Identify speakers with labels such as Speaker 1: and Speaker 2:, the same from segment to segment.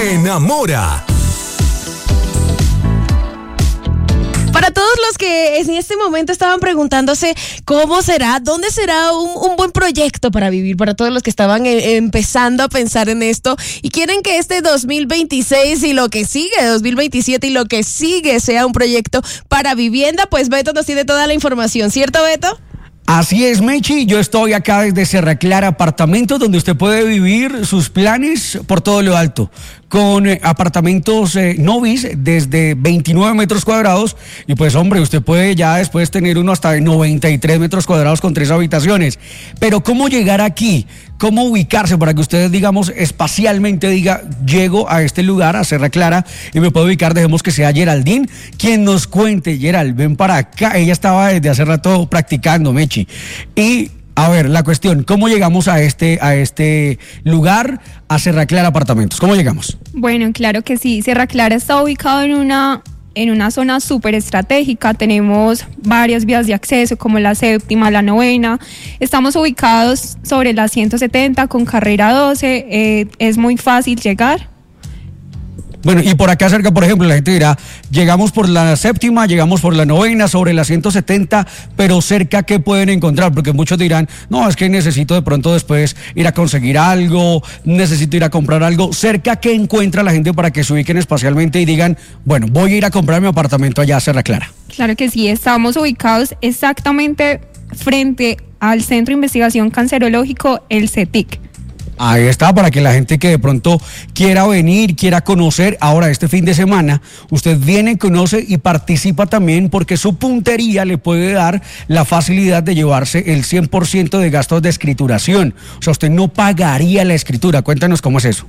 Speaker 1: Te enamora.
Speaker 2: Para todos los que en este momento estaban preguntándose cómo será, dónde será un buen proyecto para vivir, para todos los que estaban empezando a pensar en esto y quieren que este 2026 y lo que sigue, 2027 y lo que sigue sea un proyecto para vivienda, pues Beto nos tiene toda la información, ¿cierto, Beto?
Speaker 3: Así es, Mechi, yo estoy acá desde Serra Clara Apartamentos, donde usted puede vivir sus planes por todo lo alto, con apartamentos Novis desde 29 metros cuadrados, y pues hombre, usted puede ya después tener uno hasta de 93 metros cuadrados con 3 habitaciones. Pero ¿cómo llegar aquí? ¿Cómo ubicarse para que ustedes, digamos, espacialmente diga, llego a este lugar, a Serra Clara, y me puedo ubicar? Dejemos que sea Geraldine quien nos cuente. Gerald, ven para acá, ella estaba desde hace rato practicando, Mechi. Y a ver, la cuestión, ¿cómo llegamos a este lugar, a Serra Clara Apartamentos? ¿Cómo llegamos?
Speaker 4: Bueno, claro que sí. Serra Clara está ubicado en una zona súper estratégica. Tenemos varias vías de acceso como la séptima, la novena. Estamos ubicados sobre la 170 con carrera 12. Es muy fácil llegar.
Speaker 3: Bueno, y por acá cerca, por ejemplo, la gente dirá, llegamos por la séptima, llegamos por la novena, sobre la 170, pero cerca, ¿qué pueden encontrar? Porque muchos dirán, no, es que necesito de pronto después ir a conseguir algo, necesito ir a comprar algo. Cerca, ¿qué encuentra la gente para que se ubiquen espacialmente y digan, bueno, voy a ir a comprar mi apartamento allá a Serra Clara?
Speaker 4: Claro que sí, estamos ubicados exactamente frente al Centro de Investigación Cancerológico, el CETIC.
Speaker 3: Ahí está, para que la gente que de pronto quiera venir, quiera conocer, ahora este fin de semana, usted viene, conoce y participa también, porque su puntería le puede dar la facilidad de llevarse el 100% de gastos de escrituración. O sea, usted no pagaría la escritura. Cuéntanos cómo es eso.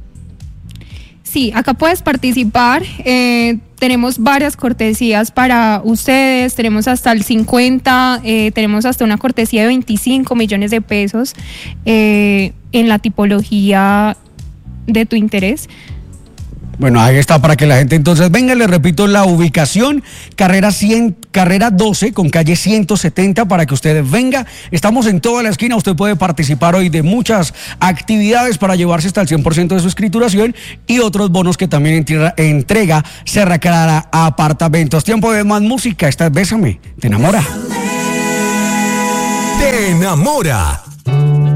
Speaker 4: Sí, acá puedes participar. Tenemos varias cortesías para ustedes. Tenemos hasta el 50, tenemos hasta una cortesía de 25 millones de pesos en la tipología de tu interés.
Speaker 3: Bueno, ahí está, para que la gente entonces venga. Le repito la ubicación: carrera 12 con calle 170, para que usted venga. Estamos en toda la esquina. Usted puede participar hoy de muchas actividades para llevarse hasta el 100% de su escrituración y otros bonos que también entrega Serra Clara Apartamentos. Tiempo de más música. Esta es Bésame, te enamora.
Speaker 1: Te enamora.